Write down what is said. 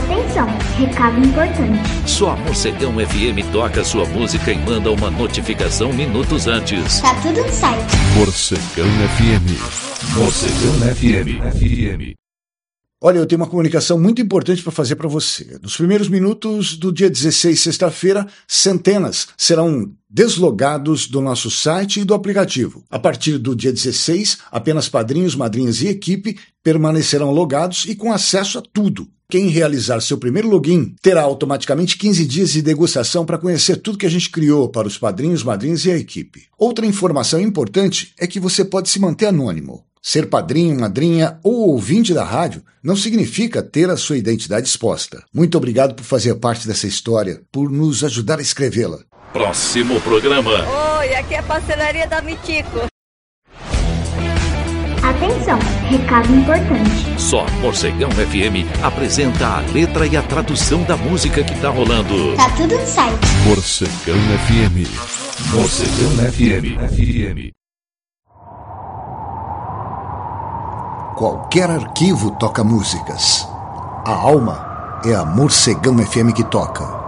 Atenção, recado importante. Só a Morcegão FM toca sua música e manda uma notificação minutos antes. Tá tudo no site. Morcegão FM. Morcegão FM. Olha, eu tenho uma comunicação muito importante para fazer para você. Nos primeiros minutos do dia 16, sexta-feira, centenas serão deslogados do nosso site e do aplicativo. A partir do dia 16, apenas padrinhos, madrinhas e equipe permanecerão logados e com acesso a tudo. Quem realizar seu primeiro login terá automaticamente 15 dias de degustação para conhecer tudo que a gente criou para os padrinhos, madrinhas e a equipe. Outra informação importante é que você pode se manter anônimo. Ser padrinho, madrinha ou ouvinte da rádio não significa ter a sua identidade exposta. Muito obrigado por fazer parte dessa história, por nos ajudar a escrevê-la. Próximo programa. Oi, aqui é a pastelaria da Mitico. Atenção, recado importante. Só Morcegão FM apresenta a letra e a tradução da música que tá rolando. Tá tudo no site. Morcegão FM. Morcegão FM. Qualquer arquivo toca músicas. A alma é a Morcegão FM que toca.